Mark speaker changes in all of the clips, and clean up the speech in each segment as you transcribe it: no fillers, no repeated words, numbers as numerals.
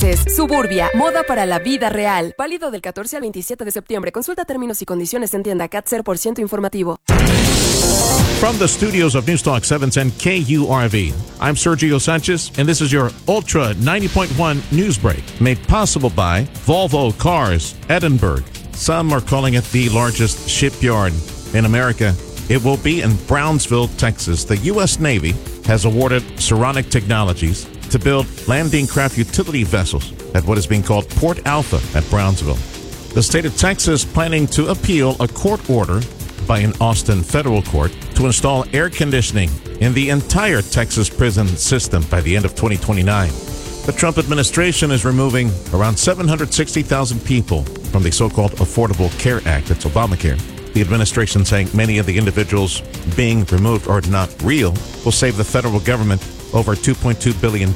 Speaker 1: Sánchez. Suburbia, moda para la vida real. Válido del 14 al 27 de septiembre. Consulta términos y condiciones en tienda CAT 0% informativo.
Speaker 2: From the studios of Newstalk 710 KURV, I'm Sergio Sanchez, and this is your Ultra 90.1 News Break, made possible by Volvo Cars, Edinburgh. Some are calling it the largest shipyard in America. It will be in Brownsville, Texas. The U.S. Navy has awarded Saronic Technologies to build landing craft utility vessels at what is being called Port Alpha at Brownsville. The state of Texas planning to appeal a court order by an Austin federal court to install air conditioning in the entire Texas prison system by the end of 2029. The Trump administration is removing around 760,000 people from the so-called Affordable Care Act. That's Obamacare. The administration saying many of the individuals being removed are not real will save the federal government over $2.2 billion.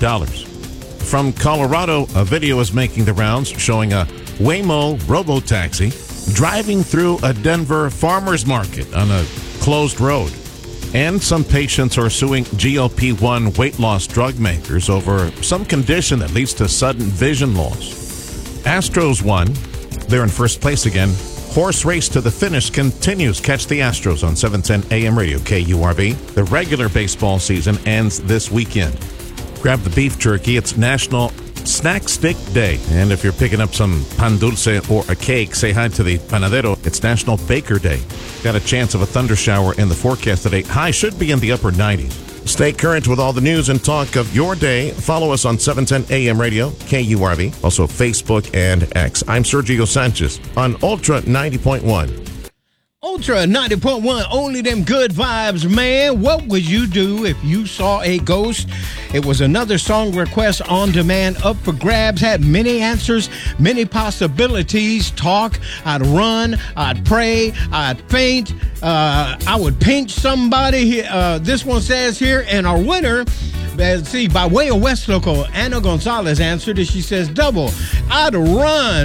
Speaker 2: From Colorado, a video is making the rounds showing a Waymo robo-taxi driving through a Denver farmer's market on a closed road. And some patients are suing GLP-1 weight loss drug makers over some condition that leads to sudden vision loss. Astros won. They're in first place again. Horse race to the finish continues. Catch the Astros on 710 AM radio KURV. The regular baseball season ends this weekend. Grab the beef jerky. It's National Snack Stick Day. And if you're picking up some pan dulce or a cake, say hi to the panadero. It's National Baker Day. Got a chance of a thunder shower in the forecast today. High should be in the upper 90s. Stay current with all the news and talk of your day. Follow us on 710 AM radio, KURV, also Facebook and X. I'm Sergio Sanchez on Ultra 90.1.
Speaker 3: Ultra 90.1, only them good vibes, man. What would you do if you saw a ghost? It was another song request on demand, up for grabs, had many answers, many possibilities. Talk, I'd run, I'd pray, I'd faint, I would pinch somebody. This one says here, and our winner, see, by way of West Local, Anna Gonzalez answered it. She says, double. I'd run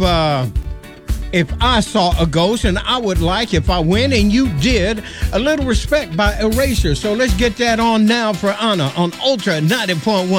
Speaker 3: if I saw a ghost, and I would like, if I win and you did, a little respect by Erasure. So let's get that on now for Anna on Ultra 90.1.